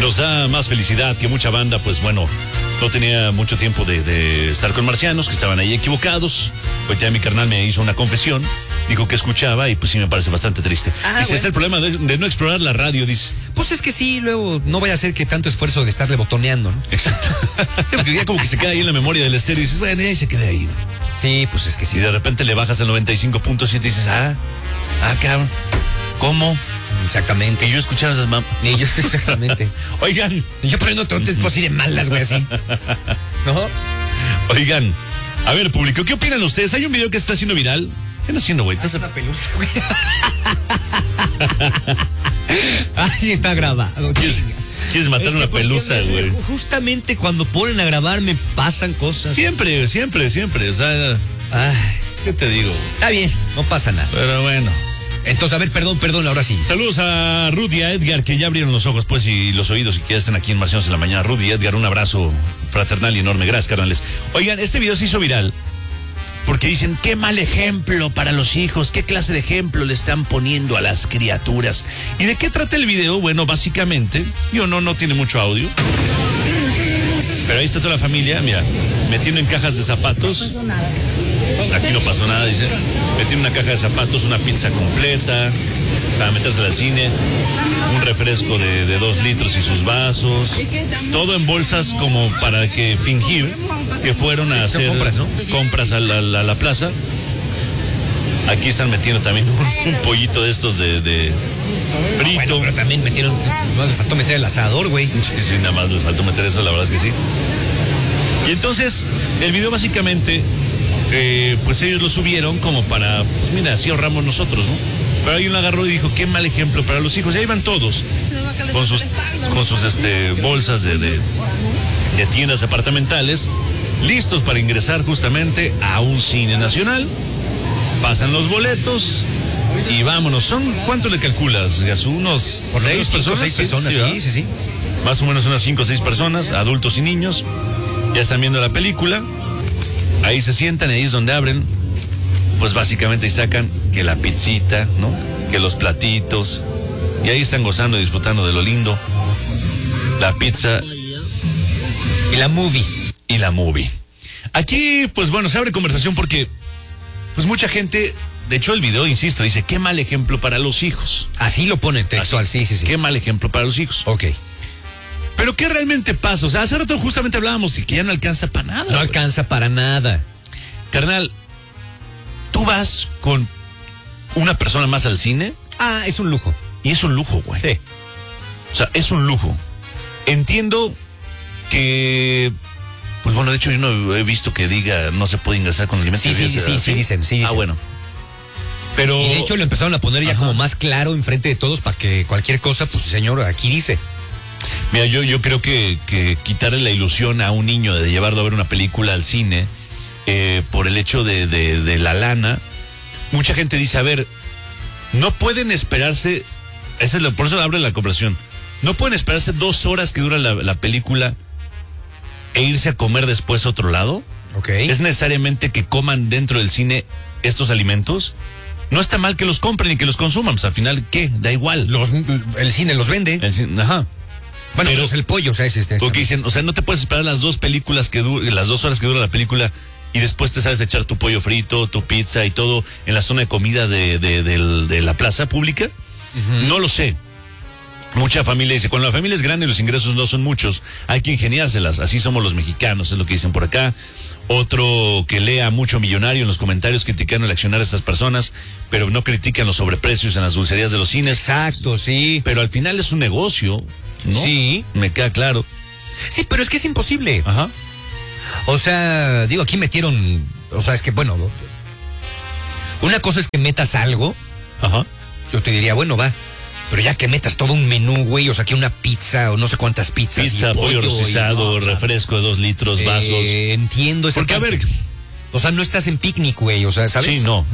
nos da más felicidad que mucha banda, pues bueno, no tenía mucho tiempo de estar con marcianos, que estaban ahí equivocados. Pues ya mi carnal me hizo una confesión, dijo que escuchaba y pues sí me parece bastante triste. Dice, bueno, es el problema de no explorar la radio, dice. Pues es que sí, luego no vaya a ser que tanto esfuerzo de estarle botoneando, ¿no? Exacto. Sí, porque ya como que se queda ahí en la memoria del estéreo y dices, bueno, ahí se queda ahí. Sí, pues es que sí. Y de repente le bajas al 95.7 y dices, cabrón, ¿cómo? Exactamente. Y yo escuchaba esas mamás. Y yo, exactamente. Oigan. Yo poniendo todo así de malas, güey, así. ¿No? Oigan, a ver, público, ¿qué opinan ustedes? Hay un video que está haciendo viral. ¿Qué estás haciendo, güey? Es una pelusa, güey. Ahí está grabado. ¿Quieres matar una pelusa, güey? Justamente cuando ponen a grabar me pasan cosas. Siempre. O sea, ¿qué te digo? Está bien, no pasa nada. Pero bueno. Entonces, a ver, perdón, ahora sí. Saludos a Rudy y a Edgar, que ya abrieron los ojos, pues, y los oídos, y que ya están aquí en Marcianos en la Mañana. Rudy y Edgar, un abrazo fraternal y enorme. Gracias, carnales. Oigan, este video se hizo viral porque dicen, qué mal ejemplo para los hijos, qué clase de ejemplo le están poniendo a las criaturas. ¿Y de qué trata el video? Bueno, básicamente, no tiene mucho audio, pero ahí está toda la familia, mira, metiendo en cajas de zapatos. Aquí no pasó nada, dice. Metiendo una caja de zapatos, una pizza completa para metérsela al cine, un refresco de 2 litros y sus vasos, todo en bolsas como para que fingir que fueron a hacer compras a la plaza. Aquí están metiendo también un pollito de estos de frito. Bueno, pero también metieron, no les faltó meter el asador, güey. Sí, nada más les faltó meter eso, la verdad es que sí. Y entonces, el video básicamente, pues ellos lo subieron como para, pues mira, así ahorramos nosotros, ¿no? Pero alguien lo agarró y dijo, qué mal ejemplo para los hijos. Y ahí van todos con sus bolsas de tiendas departamentales, listos para ingresar justamente a un cine nacional. Pasan los boletos y vámonos. ¿Cuánto le calculas, Gasú? ¿Unos 6 personas? 6 personas, sí. Más o menos unas 5 o 6 personas, adultos y niños. Ya están viendo la película. Ahí se sientan y ahí es donde abren. Pues básicamente y sacan que la pizzita, ¿no? Que los platitos. Y ahí están gozando y disfrutando de lo lindo. La pizza. Y la movie. Aquí, pues bueno, se abre conversación porque pues mucha gente, de hecho el video, insisto, dice, qué mal ejemplo para los hijos. Así lo pone textual, sí. Qué mal ejemplo para los hijos. Ok. Pero ¿qué realmente pasa? O sea, hace rato justamente hablábamos de que ya no alcanza para nada. No alcanza para nada. Carnal, ¿tú vas con una persona más al cine? Es un lujo. Y es un lujo, güey. Sí. O sea, es un lujo. Entiendo que, pues bueno, de hecho yo no he visto que diga no se puede ingresar con alimentos. Sí, dicen. Bueno. Pero... Y de hecho lo empezaron a poner ya como más claro enfrente de todos para que cualquier cosa, pues señor, aquí dice. Mira, yo creo que quitarle la ilusión a un niño de llevarlo a ver una película al cine, por el hecho de la lana, mucha gente dice, a ver, no pueden esperarse, por eso abre la conversación, no pueden esperarse 2 horas que dura la película e irse a comer después a otro lado. Okay. ¿Es necesariamente que coman dentro del cine estos alimentos? No está mal que los compren y que los consuman, pues al final, ¿qué? Da igual. El cine los vende. Ajá. Bueno, pero es el pollo, o sea, es porque dicen, o sea, no te puedes esperar las 2 horas que dura la película y después te sabes echar tu pollo frito, tu pizza y todo en la zona de comida de la plaza pública. Uh-huh. No lo sé. Mucha familia dice, cuando la familia es grande y los ingresos no son muchos, hay que ingeniárselas. Así somos los mexicanos, es lo que dicen por acá. Otro que lea mucho millonario en los comentarios criticando el accionar a estas personas, pero no critican los sobreprecios en las dulcerías de los cines. Exacto, sí. Pero al final es un negocio, ¿no? Sí. Me queda claro. Sí, pero es que es imposible. Ajá. O sea, digo, aquí metieron, o sea, es que bueno, una cosa es que metas algo. Ajá. Yo te diría, bueno, va. Pero ya que metas todo un menú, güey, o sea, que una pizza o no sé cuántas pizzas. Pizza, pollo rostizado, refresco de 2 litros, vasos. Entiendo esa porque, parte. A ver. O sea, no estás en picnic, güey, o sea, ¿sabes? Sí, no.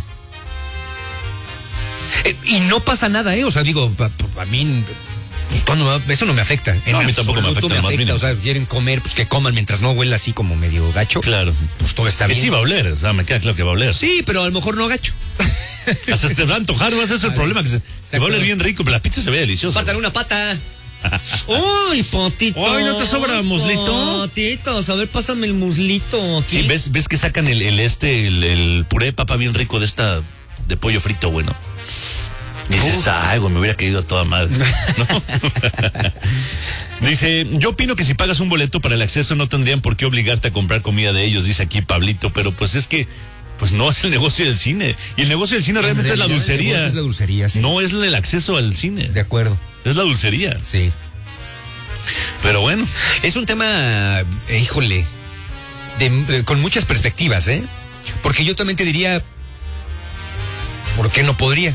Y no pasa nada, O sea, digo, a mí, pues eso no me afecta. No, a mí tampoco me afecta. O sea, quieren comer, pues que coman mientras no huele así como medio gacho. Claro. Pues todo está bien. Sí va a oler, o sea, me queda claro que va a oler. Sí, pero a lo mejor no gacho. Hasta te va a antojar, no ese es el problema, que se va a oler bien rico, pero la pizza se ve deliciosa. Pártale una pata. Uy, Potito. Ay, ¿no te sobra muslito? Potitos, a ver, pásame el muslito. Aquí. Sí, ves que sacan el puré de papa bien rico de pollo frito, bueno. Y dices, ay, güey, me hubiera caído a toda madre. ¿No? Dice, yo opino que si pagas un boleto para el acceso no tendrían por qué obligarte a comprar comida de ellos, dice aquí Pablito, pero pues es que pues no es el negocio del cine. Y el negocio del cine realmente es la dulcería. Es la dulcería, sí. No es el acceso al cine. De acuerdo. Es la dulcería. Sí. Pero bueno. Es un tema, híjole, con muchas perspectivas, ¿eh? Porque yo también te diría, ¿por qué no podría?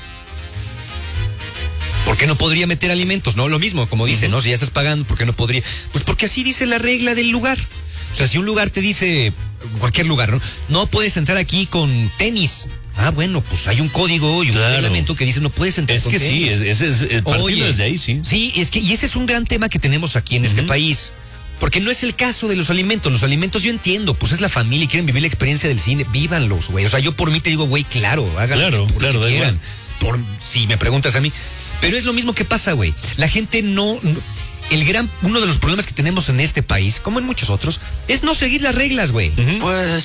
¿Por qué no podría meter alimentos? No, lo mismo, como dice, ¿no? Si ya estás pagando, ¿por qué no podría? Pues porque así dice la regla del lugar. O sea, si un lugar te dice, cualquier lugar, ¿no? No puedes entrar aquí con tenis. Ah, bueno, pues hay un código y un reglamento que dice no puedes entrar con tenis. Es que sí, el partido desde ahí, sí. Sí, y ese es un gran tema que tenemos aquí en este país. Porque no es el caso de los alimentos. Los alimentos yo entiendo, pues es la familia y quieren vivir la experiencia del cine. Vívanlos, güey. O sea, yo por mí te digo, güey, claro, háganlo claro, lo que quieran. Si me preguntas a mí. Pero es lo mismo que pasa, güey. La gente uno de los problemas que tenemos en este país, como en muchos otros, es no seguir las reglas, güey. Pues